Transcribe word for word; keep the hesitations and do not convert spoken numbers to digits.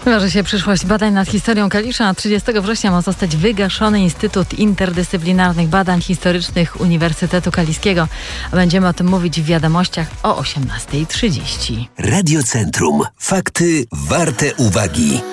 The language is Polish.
Waży się przyszłość badań nad historią Kalisza. trzydziestego września ma zostać wygaszony Instytut Interdyscyplinarnych Badań Historycznych Uniwersytetu Kaliskiego. Będziemy o tym mówić w wiadomościach o osiemnasta trzydzieści. Radiocentrum. Fakty warte uwagi.